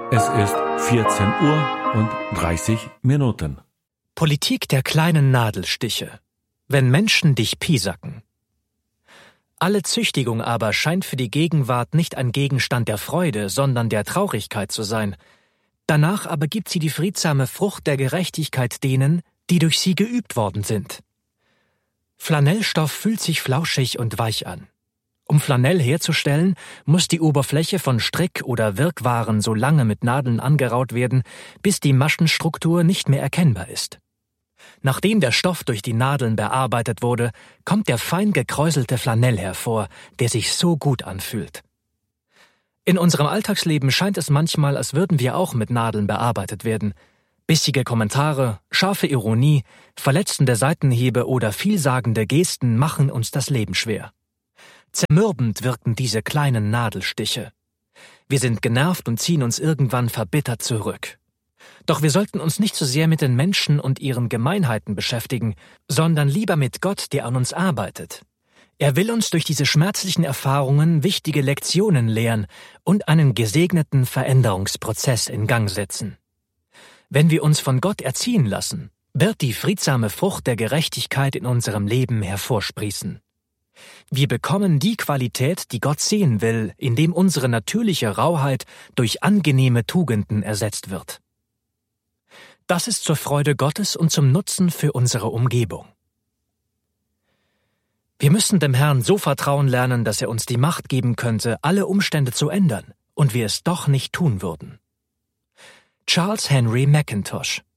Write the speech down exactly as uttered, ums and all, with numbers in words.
Es ist vierzehn Uhr und dreißig Minuten. Politik der kleinen Nadelstiche. Wenn Menschen dich piesacken. Alle Züchtigung aber scheint für die Gegenwart nicht ein Gegenstand der Freude, sondern der Traurigkeit zu sein. Danach aber gibt sie die friedsame Frucht der Gerechtigkeit denen, die durch sie geübt worden sind. Flanellstoff fühlt sich flauschig und weich an. Um Flanell herzustellen, muss die Oberfläche von Strick- oder Wirkwaren so lange mit Nadeln angeraut werden, bis die Maschenstruktur nicht mehr erkennbar ist. Nachdem der Stoff durch die Nadeln bearbeitet wurde, kommt der fein gekräuselte Flanell hervor, der sich so gut anfühlt. In unserem Alltagsleben scheint es manchmal, als würden wir auch mit Nadeln bearbeitet werden. Bissige Kommentare, scharfe Ironie, verletzende Seitenhiebe oder vielsagende Gesten machen uns das Leben schwer. Zermürbend wirken diese kleinen Nadelstiche. Wir sind genervt und ziehen uns irgendwann verbittert zurück. Doch wir sollten uns nicht so sehr mit den Menschen und ihren Gemeinheiten beschäftigen, sondern lieber mit Gott, der an uns arbeitet. Er will uns durch diese schmerzlichen Erfahrungen wichtige Lektionen lehren und einen gesegneten Veränderungsprozess in Gang setzen. Wenn wir uns von Gott erziehen lassen, wird die friedsame Frucht der Gerechtigkeit in unserem Leben hervorsprießen. Wir bekommen die Qualität, die Gott sehen will, indem unsere natürliche Rauheit durch angenehme Tugenden ersetzt wird. Das ist zur Freude Gottes und zum Nutzen für unsere Umgebung. Wir müssen dem Herrn so vertrauen lernen, dass er uns die Macht geben könnte, alle Umstände zu ändern, und wir es doch nicht tun würden. Charles Henry Mackintosh.